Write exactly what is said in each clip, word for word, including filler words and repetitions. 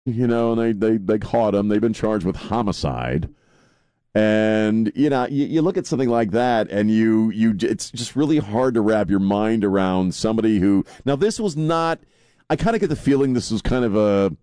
You know, and they, they, they caught him. They've been charged with homicide. And, you know, you, you look at something like that and you, you, it's just really hard to wrap your mind around somebody who, now this was not, I kind of get the feeling this was kind of a,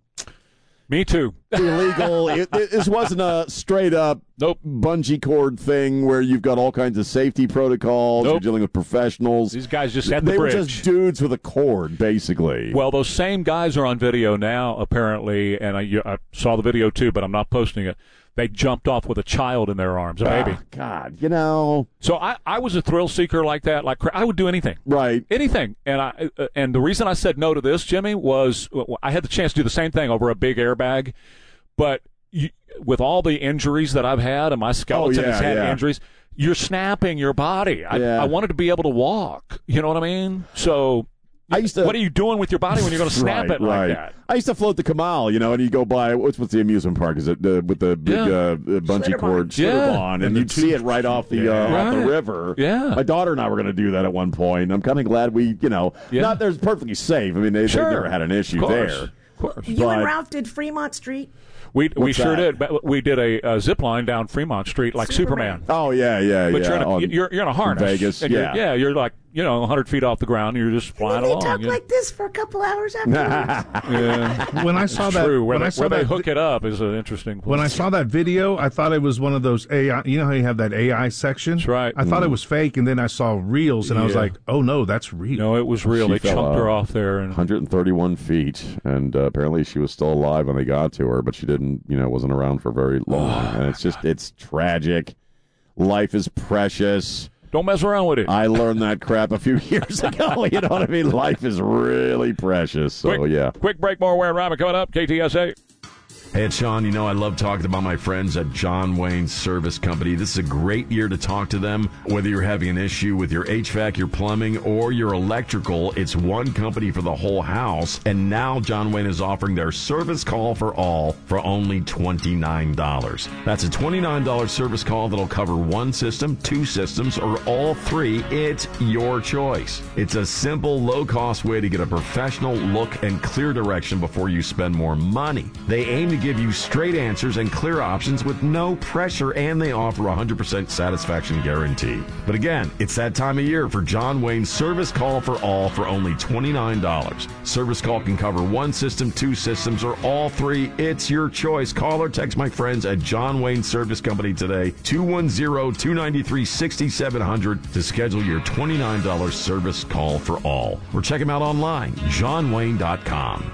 me too. illegal. it, it, this wasn't a straight up nope. bungee cord thing where you've got all kinds of safety protocols. Nope. You're dealing with professionals. These guys just had the they bridge. They were just dudes with a cord, basically. Well, those same guys are on video now, apparently, and I, I saw the video too, but I'm not posting it. They jumped off with a child in their arms, a baby. Oh, God, you know. So I, I was a thrill seeker like that. Like I would do anything, right? Anything. And I uh, and the reason I said no to this, Jimmy, was I had the chance to do the same thing over a big airbag, but you, with all the injuries that I've had and my skeleton oh, yeah, has had yeah. injuries, you're snapping your body. I, yeah. I wanted to be able to walk. You know what I mean? So. I used to, what are you doing with your body when you're going to snap right, it like right. that? I used to float the Kamal, you know, and you go by, what's what's the amusement park? Is it uh, with the big yeah. uh, bungee Schlitterbahn. cord, Yeah. Schlitterbahn, and, And you'd two- see it right off the yeah. uh, off the Right. river. Yeah. My daughter and I were going to do that at one point. I'm kind of glad we, you know, Yeah. not there's perfectly safe. I mean, they, Sure. they've never had an issue Of course. there. Of course. You But- and Ralph did Fremont Street. We we What's sure that? did. But we did a, a zip line down Fremont Street like Superman. Superman. Oh yeah, yeah, But yeah. you're, in a, on you're you're in a harness. Vegas, and you're- yeah. yeah. You're like you know one hundred feet off the ground. And you're just flying And they along. talk you know. like this for a couple hours afterwards. yeah, When I saw it's that, true. Where, when they, I saw where they that, hook it up is an interesting. Place. when I saw that video, I thought it was one of those A I. You know how you have that A I section? That's right. I thought it was fake, and then I saw reels, and I was Yeah. like, "Oh no, that's real." no, it was real. She They fell chunked her out. off there, and one hundred thirty-one feet, and uh, apparently she was still alive when they got to her, but she didn't, you know, wasn't around for very long. and it's just, it's tragic. Life is precious. don't mess around with it. I learned that crap a few years ago. You know what I mean? Life is really precious. So, quick, yeah. Quick break. More Ware and Robin coming up. K T S A. Hey, it's Sean. You know, I love talking about my friends at John Wayne Service Company. This is a great year to talk to them. Whether you're having an issue with your H V A C, your plumbing, or your electrical, it's one company for the whole house. And now John Wayne is offering their service call for all for only twenty-nine dollars. That's a twenty-nine dollars service call that'll cover one system, two systems, or all three. It's your choice. It's a simple, low-cost way to get a professional look and clear direction before you spend more money. They aim to give you straight answers and clear options with no pressure, and they offer a one hundred percent satisfaction guarantee. But again, it's that time of year for John Wayne's Service Call for All for only twenty-nine dollars. Service call can cover one system, two systems, or all three. It's your choice. Call or text my friends at John Wayne Service Company today, two one zero, two nine three, six seven zero zero to schedule your twenty-nine dollars service call for all. Or check them out online, john wayne dot com.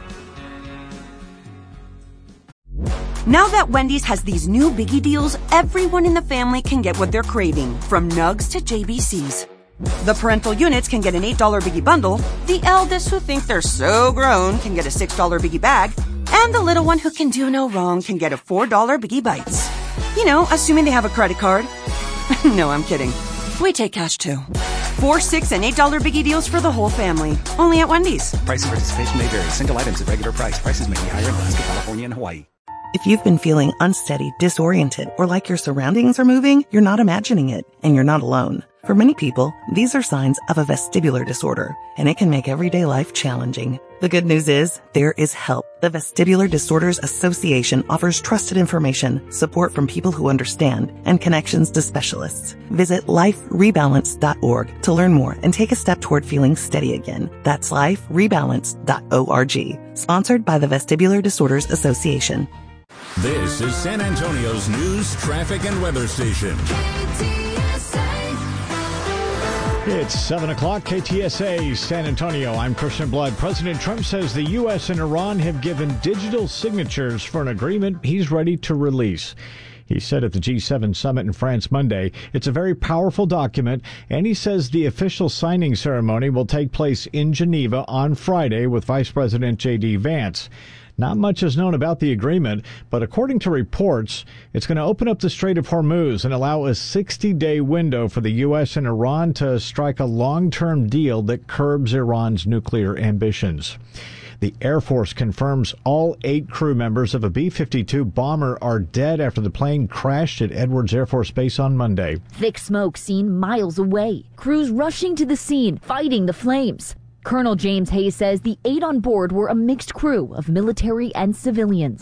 Now that Wendy's has these new biggie deals, everyone in the family can get what they're craving, from nugs to J B Cs. The parental units can get an eight dollar biggie bundle, the eldest who think they're so grown can get a six dollar biggie bag, and the little one who can do no wrong can get a four dollar biggie bites. You know, assuming they have a credit card. No, I'm kidding. We take cash too. Four, six, and eight dollar biggie deals for the whole family. Only at Wendy's. Price and participation may vary. Single items at regular price. Prices may be higher in Alaska, California, and Hawaii. If you've been feeling unsteady, disoriented, or like your surroundings are moving, you're not imagining it, and you're not alone. For many people, these are signs of a vestibular disorder, and it can make everyday life challenging. The good news is, there is help. The Vestibular Disorders Association offers trusted information, support from people who understand, and connections to specialists. Visit life rebalance dot org to learn more and take a step toward feeling steady again. That's life rebalance dot org. Sponsored by the Vestibular Disorders Association. This is San Antonio's news, traffic, and weather station. It's seven o'clock, K T S A, San Antonio. I'm Christian Blood. President Trump says the U S and Iran have given digital signatures for an agreement he's ready to release. He said at the G seven summit in France Monday, it's a very powerful document, and he says the official signing ceremony will take place in Geneva on Friday with Vice President J D Vance. Not much is known about the agreement, but according to reports, it's going to open up the Strait of Hormuz and allow a sixty-day window for the U S and Iran to strike a long-term deal that curbs Iran's nuclear ambitions. The Air Force confirms all eight crew members of a B fifty-two bomber are dead after the plane crashed at Edwards Air Force Base on Monday. Thick smoke seen miles away. Crews rushing to the scene, fighting the flames. Colonel James Hayes says the eight on board were a mixed crew of military and civilians.